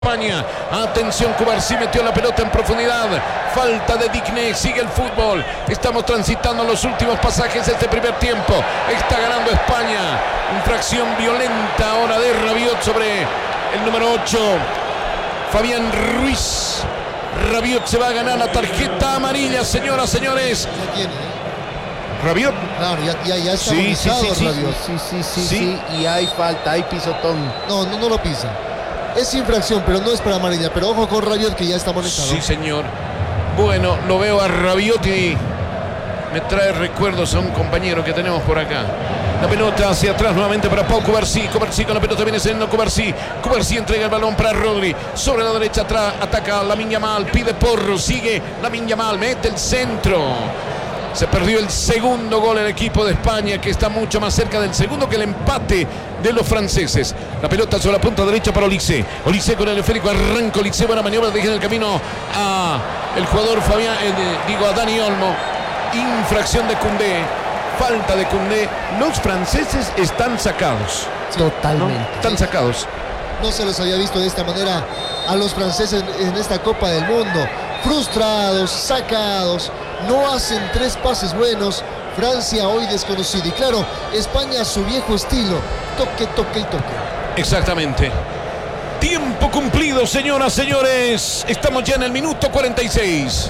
España. Atención, Cubarsí metió la pelota en profundidad. Falta de Digne, sigue el fútbol. Estamos transitando los últimos pasajes de este primer tiempo. Está ganando España. Infracción violenta ahora de Rabiot sobre el número 8. Fabián Ruiz. Rabiot se va a ganar la tarjeta amarilla, señoras, señores. Ya tiene, Rabiot. Claro, ya está agonizado Rabiot. Sí, y hay falta, hay pisotón. No lo pisa. Es infracción, pero no es para amarilla. Pero ojo con Rabiot, que ya está amonestado. Sí, señor. Bueno, lo veo a Rabiot y me trae recuerdos a un compañero que tenemos por acá. La pelota hacia atrás nuevamente para Pau Cubarsí. Cubarsí con la pelota viene siendo Cubarsí. Cubarsí entrega el balón para Rodri. Sobre la derecha atrás ataca Lamine Yamal. Pide porro. Sigue Lamine Yamal. Mete el centro. Se perdió el segundo gol el equipo de España, que está mucho más cerca del segundo que el empate de los franceses. La pelota sobre la punta derecha para Olise. Olise con el esférico, arranca Olise, buena maniobra, deja en el camino a el jugador Fabián, a Dani Olmo. Infracción de Koundé, falta de Koundé. Los franceses están sacados. Sí, Totalmente. ¿no? Están sacados. No se los había visto de esta manera a los franceses en esta Copa del Mundo. Frustrados, sacados, no hacen tres pases buenos. Francia hoy desconocida. Y claro, España a su viejo estilo. Toque, toque y toque. Exactamente. Tiempo cumplido, señoras, señores. Estamos ya en el minuto 46.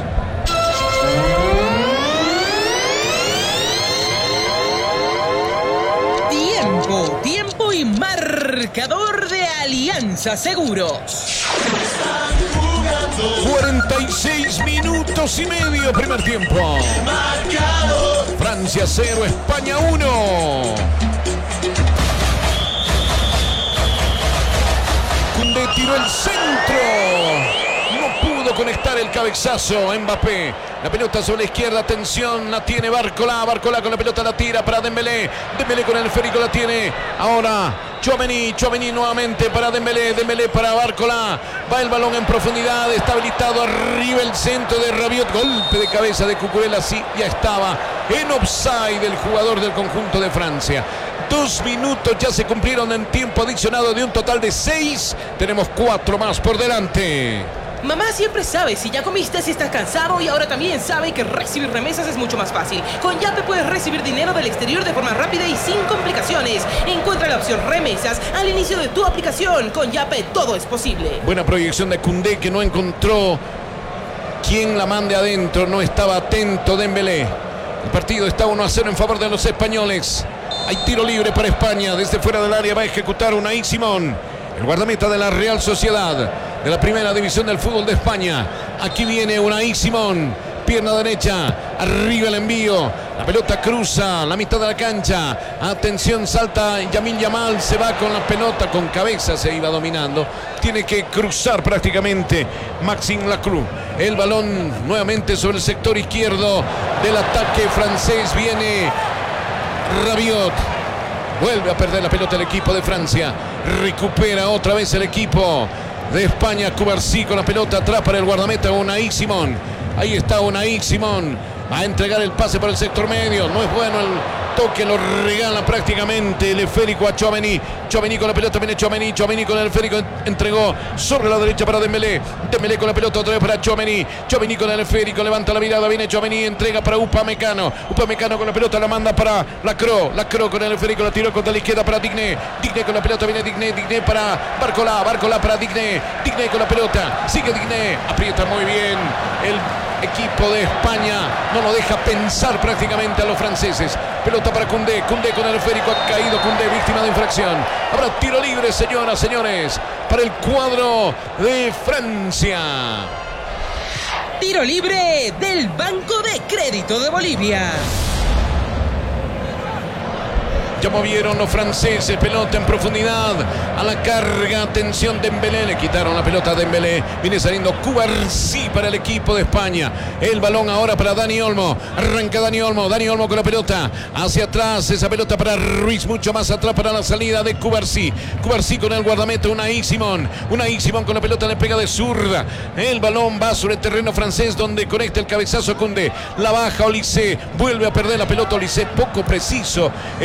Tiempo y marcador de Alianza Seguros. 46 minutos y medio, primer tiempo. Francia 0, España 1. Koundé tiró el centro. No pudo conectar el cabezazo Mbappé. La pelota sobre la izquierda, atención, la tiene Barcola. Barcola con la pelota la tira para Dembélé. Dembélé con el esférico la tiene. Ahora Tchouaméni nuevamente para Dembélé. Dembélé para Barcola. Va el balón en profundidad, está habilitado arriba el centro de Rabiot. Golpe de cabeza de Cucurella, sí, ya estaba en offside el jugador del conjunto de Francia. 2 minutos ya se cumplieron en tiempo adicionado de un total de 6. Tenemos 4 más por delante. Mamá siempre sabe si ya comiste, si estás cansado, y ahora también sabe que recibir remesas es mucho más fácil. Con Yape puedes recibir dinero del exterior de forma rápida y sin complicaciones. Encuentra la opción remesas al inicio de tu aplicación. Con Yape todo es posible. Buena proyección de Koundé, que no encontró quien la mande adentro, no estaba atento Dembélé. El partido está 1-0 en favor de los españoles. Hay tiro libre para España. Desde fuera del área va a ejecutar Unai Simón, el guardameta de la Real Sociedad, de la primera división del fútbol de España. Aquí viene Unai Simón, pierna derecha, arriba el envío, la pelota cruza la mitad de la cancha. Atención, salta Lamine Yamal, se va con la pelota, con cabeza se iba dominando. Tiene que cruzar prácticamente Maxime Lacroix. El balón nuevamente sobre el sector izquierdo del ataque francés. Viene Rabiot. Vuelve a perder la pelota el equipo de Francia. Recupera otra vez el equipo de España. Cubarsí con la pelota atrás para el guardameta Unai Simón. Ahí está Unai Simón. Va a entregar el pase por el sector medio. No es bueno el toque, lo regala prácticamente el esférico a Tchouaméni. Tchouaméni con la pelota, viene Tchouaméni. Tchouaméni con el esférico, entregó sobre la derecha para Dembélé. Dembélé con la pelota otra vez para Tchouaméni. Tchouaméni con el esférico, levanta la mirada, viene Tchouaméni, entrega para Upamecano. Upamecano con la pelota, la manda para Lacroix. Lacroix con el esférico, la tiró contra la izquierda para Digne. Digne con la pelota, viene Digne. Digne para Barcola. Barcola para Digne. Digne con la pelota, sigue Digne. Aprieta muy bien el equipo de España, no lo deja pensar prácticamente a los franceses. Pelota para Koundé. Koundé con el esférico, ha caído Koundé, víctima de infracción. Habrá tiro libre, señoras, señores, para el cuadro de Francia. Tiro libre del Banco de Crédito de Bolivia. Ya movieron los franceses, pelota en profundidad, a la carga, atención Dembélé, le quitaron la pelota a Dembélé, viene saliendo Cubarsí para el equipo de España, el balón ahora para Dani Olmo, arranca Dani Olmo con la pelota, hacia atrás, esa pelota para Ruiz, mucho más atrás para la salida de Cubarsí, Cubarsí con el guardameta Unai Simón con la pelota, le pega de zurda, el balón va sobre el terreno francés donde conecta el cabezazo Koundé, la baja Olise, vuelve a perder la pelota Olise, poco preciso el hombre de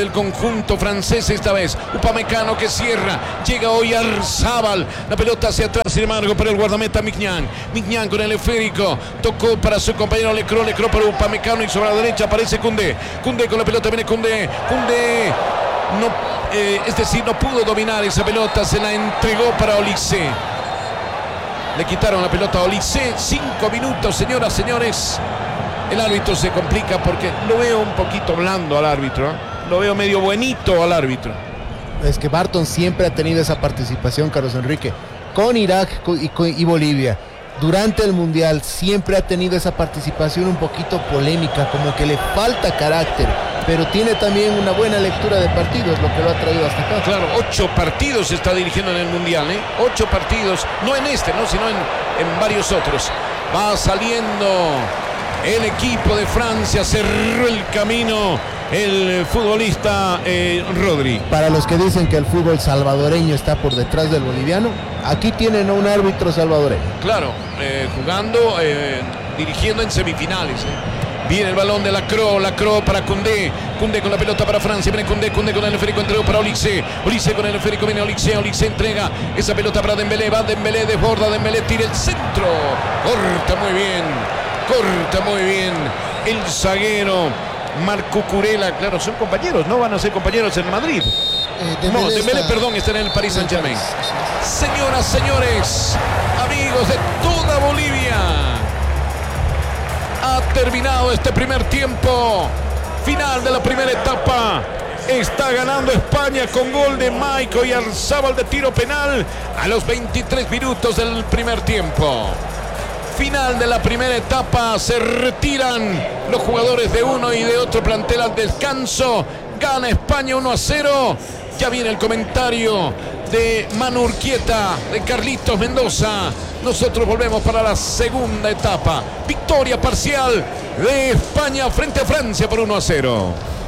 del conjunto francés esta vez. Upamecano que cierra. Llega Oyarzabal. La pelota hacia atrás, sin embargo, para el guardameta Mignan. Mignan con el esférico. Tocó para su compañero Lecro. Lecro para Upamecano y sobre la derecha aparece Koundé. Koundé con la pelota. Viene Koundé. Koundé no, es decir, no pudo dominar esa pelota. Se la entregó para Olise. Le quitaron la pelota a Olise. 5 minutos, señoras, señores. El árbitro se complica porque lo veo un poquito blando al árbitro, ¿eh? Lo veo medio buenito al árbitro. Es que Barton siempre ha tenido esa participación, Carlos Enrique, con Irak y Bolivia. Durante el Mundial siempre ha tenido esa participación un poquito polémica, como que le falta carácter, pero tiene también una buena lectura de partidos, lo que lo ha traído hasta acá. Claro, 8 partidos se está dirigiendo en el Mundial, ¿eh? 8 partidos, no en este, ¿no? Sino en varios otros. Va saliendo el equipo de Francia, cerró el camino el futbolista Rodri. Para los que dicen que el fútbol salvadoreño está por detrás del boliviano, aquí tienen a un árbitro salvadoreño. Claro, jugando, dirigiendo en semifinales. Viene el balón de Lacroix para Koundé. Koundé con la pelota para Francia. Viene Koundé con el esférico, entregó para Olise. Olise con el esférico, viene Olise. Olise entrega esa pelota para Dembélé. Va Dembélé, desborda Dembélé, tira el centro. Corta muy bien el zaguero Marco Curela. Claro, son compañeros, no van a ser compañeros en Madrid. Dembélé, perdón, está en el Paris Saint-Germain. Señoras, señores, amigos de toda Bolivia, ha terminado este primer tiempo. Final de la primera etapa. Está ganando España con gol de Mike Oyarzabal de tiro penal a los 23 minutos del primer tiempo. Final de la primera etapa, se retiran los jugadores de uno y de otro plantel al descanso. Gana España 1-0. Ya viene el comentario de Manu Urquieta, de Carlitos Mendoza. Nosotros volvemos para la segunda etapa. Victoria parcial de España frente a Francia por 1-0.